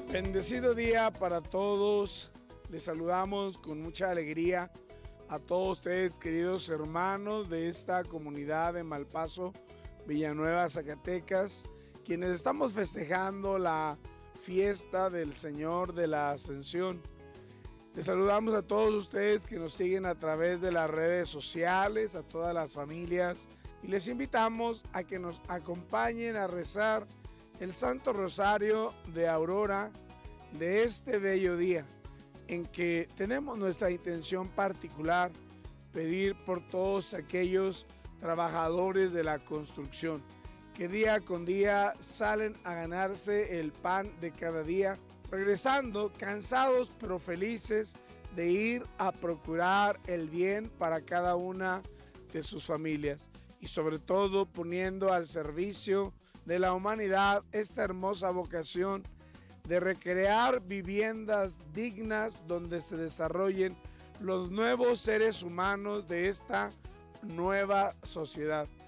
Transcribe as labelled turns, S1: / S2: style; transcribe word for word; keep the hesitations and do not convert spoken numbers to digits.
S1: Bendecido día para todos. Les saludamos con mucha alegría a todos ustedes, queridos hermanos de esta comunidad de Malpaso, Villanueva, Zacatecas, quienes estamos festejando la fiesta del Señor de la Ascensión. Les saludamos a todos ustedes que nos siguen a través de las redes sociales, a todas las familias, y les invitamos a que nos acompañen a rezar el Santo Rosario de Aurora de este bello día, en que tenemos nuestra intención particular, pedir por todos aquellos trabajadores de la construcción que día con día salen a ganarse el pan de cada día, regresando cansados pero felices de ir a procurar el bien para cada una de sus familias y sobre todo poniendo al servicio de la humanidad esta hermosa vocación de recrear viviendas dignas donde se desarrollen los nuevos seres humanos de esta nueva sociedad.